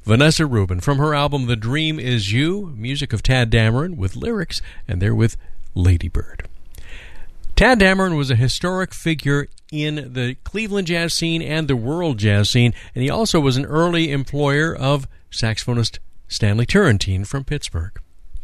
Vanessa Rubin from her album The Dream Is You, music of Tadd Dameron with lyrics, and they're with Lady Bird. Tadd Dameron was a historic figure in the Cleveland jazz scene and the world jazz scene, and he also was an early employer of saxophonist Stanley Turrentine from Pittsburgh.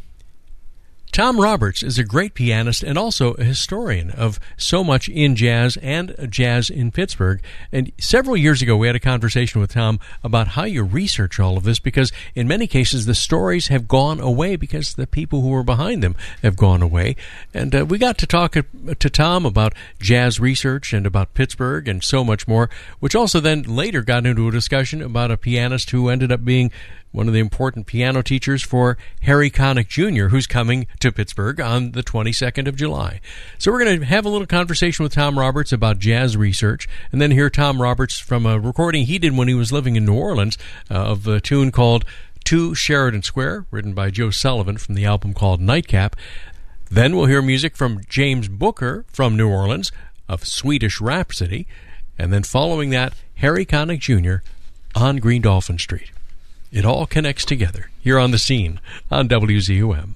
Tom Roberts is a great pianist and also a historian of so much in jazz and jazz in Pittsburgh. And several years ago, we had a conversation with Tom about how you research all of this, because in many cases, the stories have gone away because the people who were behind them have gone away. And we got to talk to Tom about jazz research and about Pittsburgh and so much more, which also then later got into a discussion about a pianist who ended up being one of the important piano teachers for Harry Connick Jr., who's coming to Pittsburgh on the 22nd of July. So we're going to have a little conversation with Tom Roberts about jazz research, and then hear Tom Roberts from a recording he did when he was living in New Orleans of a tune called To Sheridan Square, written by Joe Sullivan from the album called Nightcap. Then we'll hear music from James Booker from New Orleans of Swedish Rhapsody, and then following that, Harry Connick Jr. on Green Dolphin Street. It all connects together here on The Scene on WZUM.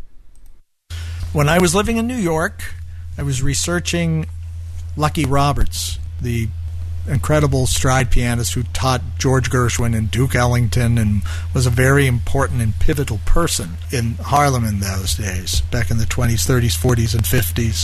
When I was living in New York, I was researching Lucky Roberts, the incredible stride pianist who taught George Gershwin and Duke Ellington and was a very important and pivotal person in Harlem in those days, back in the 20s, 30s, 40s, and 50s.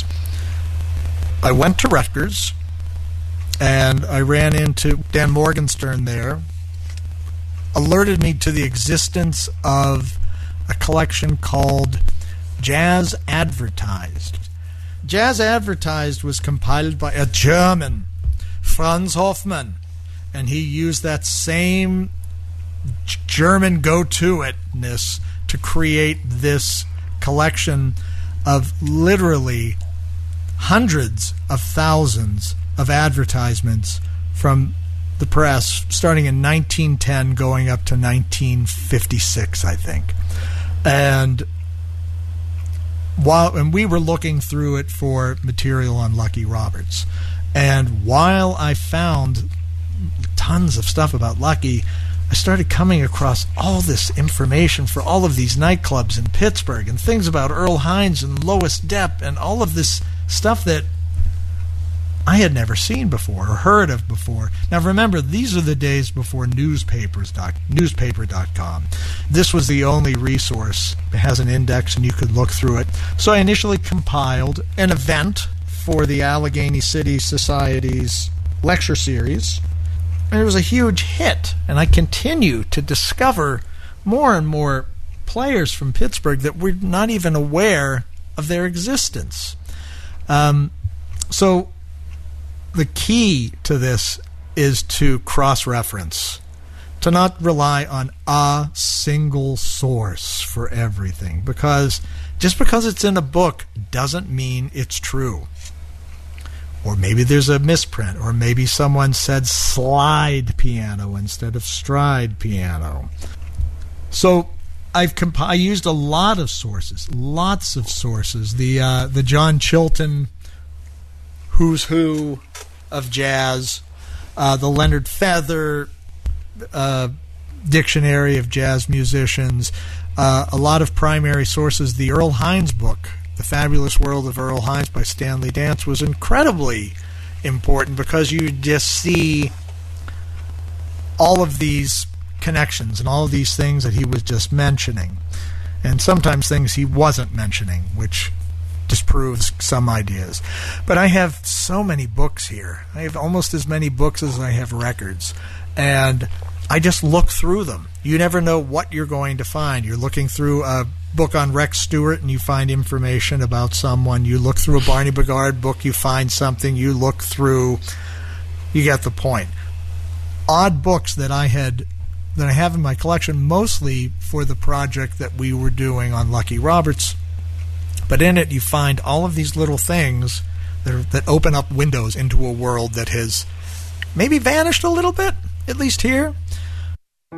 I went to Rutgers, and I ran into Dan Morgenstern there, alerted me to the existence of a collection called Jazz Advertised. Jazz Advertised was compiled by a German, Franz Hofmann, and he used that same German go-to-itness to create this collection of literally hundreds of thousands of advertisements from the press, starting in 1910, going up to 1956, I think. And we were looking through it for material on Lucky Roberts. And while I found tons of stuff about Lucky, I started coming across all this information for all of these nightclubs in Pittsburgh and things about Earl Hines and Lois Depp and all of this stuff that I had never seen before or heard of before. Now remember, these are the days before newspaper.com. This was the only resource. It has an index and you could look through it. So I initially compiled an event for the Allegheny City Society's lecture series, and it was a huge hit. And I continue to discover more and more players from Pittsburgh that we're not even aware of their existence. So the key to this is to cross-reference, to not rely on a single source for everything, because just because it's in a book doesn't mean it's true. Or maybe there's a misprint, or maybe someone said slide piano instead of stride piano. So I used a lot of sources, lots of sources. The John Chilton Who's Who of Jazz, the Leonard Feather Dictionary of Jazz Musicians, a lot of primary sources. The Earl Hines book, The Fabulous World of Earl Hines by Stanley Dance, was incredibly important because you just see all of these connections and all of these things that he was just mentioning, and sometimes things he wasn't mentioning, which disproves some ideas. But I have so many books here. I have almost as many books as I have records, and I just look through them. You never know what you're going to find. You're looking through a book on Rex Stewart and you find information about someone. You look through a Barney Bigard book, you find something. You look through, you get the point. Odd books that I have in my collection, mostly for the project that we were doing on Lucky Roberts. But in it, you find all of these little things that open up windows into a world that has maybe vanished a little bit, at least here.